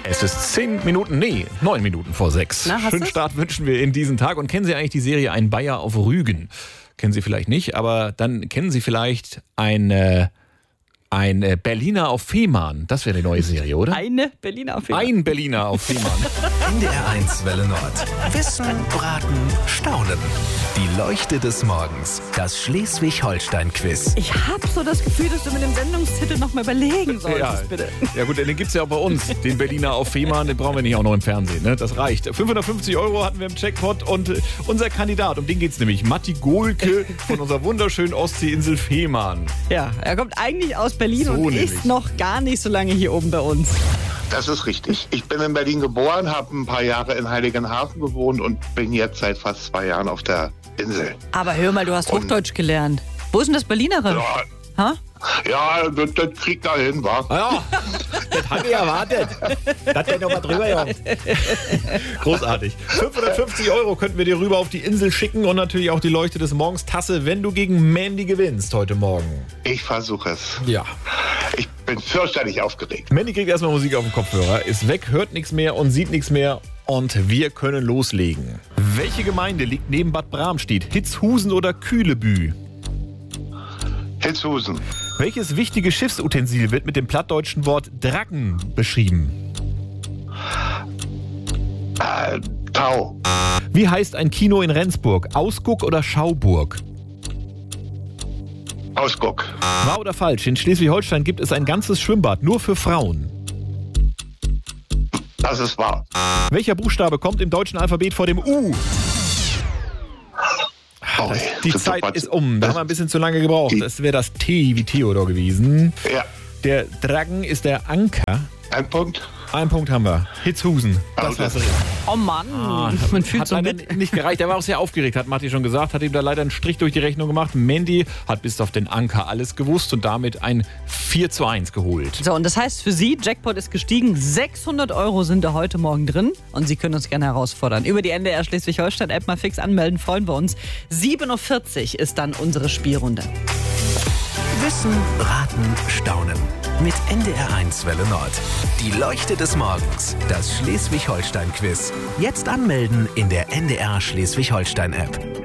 Es ist 9 Minuten vor 6. Schönen Start wünschen wir in diesen Tag. Und kennen Sie eigentlich die Serie Ein Bayer auf Rügen? Kennen Sie vielleicht nicht, aber dann kennen Sie vielleicht ein Berliner auf Fehmarn. Das wäre die neue Serie, oder? Eine Berliner auf Fehmarn. Ein Berliner auf Fehmarn. NDR 1 Welle Nord. Wissen, Braten, Staunen. Die Leuchte des Morgens. Das Schleswig-Holstein-Quiz. Ich habe so das Gefühl, dass du mit dem Sendungstitel noch mal überlegen solltest, bitte. Ja gut, den gibt es ja auch bei uns. Den Berliner auf Fehmarn, den brauchen wir nicht auch noch im Fernsehen. Ne? Das reicht. 550 € hatten wir im Jackpot und unser Kandidat, um den geht es nämlich. Matti Gohlke von unserer wunderschönen Ostseeinsel Fehmarn. Ja, er kommt eigentlich aus Berlin So und nämlich. ist noch gar nicht so lange hier oben bei uns. Das ist richtig. Ich bin in Berlin geboren, habe ein paar Jahre in Heiligenhafen gewohnt und bin jetzt seit fast 2 Jahren auf der Insel. Aber hör mal, du hast Hochdeutsch gelernt. Wo ist denn das Berlinere? Ha? Ja, das kriegt da hin, wa? Ja, das habe ich erwartet. Das denn noch mal drüber, Jungs. Großartig. 550 € könnten wir dir rüber auf die Insel schicken und natürlich auch die Leuchte des Morgens Tasse, wenn du gegen Mandy gewinnst heute Morgen. Ich versuche es. Ja. Ich bin fürchterlich aufgeregt. Mandy kriegt erstmal Musik auf den Kopfhörer, ist weg, hört nichts mehr und sieht nichts mehr. Und wir können loslegen. Welche Gemeinde liegt neben Bad Bramstedt? Hitzhusen oder Kühlebü? Hitzhusen. Welches wichtige Schiffsutensil wird mit dem plattdeutschen Wort Dracken beschrieben? Tau. Wie heißt ein Kino in Rendsburg? Ausguck oder Schauburg? Ausguck. Wahr oder falsch? In Schleswig-Holstein gibt es ein ganzes Schwimmbad nur für Frauen. Das ist wahr. Welcher Buchstabe kommt im deutschen Alphabet vor dem U? Oh, Die Zeit ist um. Da haben wir ein bisschen zu lange gebraucht. Das wäre das T wie Theodor gewesen. Ja, Der Drachen ist der Anker. ein Punkt. Einen Punkt haben wir. Hitzhusen. Das Also, war's. Oh Mann, man fühlt Hat so leider mit. nicht gereicht. Er war auch sehr aufgeregt, hat Matti schon gesagt. Hat ihm da leider einen Strich durch die Rechnung gemacht. Mandy hat bis auf den Anker alles gewusst und damit ein 4:1 geholt. So, und das heißt für Sie, Jackpot ist gestiegen, 600 € sind da heute Morgen drin und Sie können uns gerne herausfordern. Über die NDR Schleswig-Holstein-App mal fix anmelden, freuen wir uns. 7:40 Uhr ist dann unsere Spielrunde. Wissen, Braten, Staunen. Mit NDR 1 Welle Nord. Die Leuchte des Morgens. Das Schleswig-Holstein-Quiz. Jetzt anmelden in der NDR Schleswig-Holstein-App.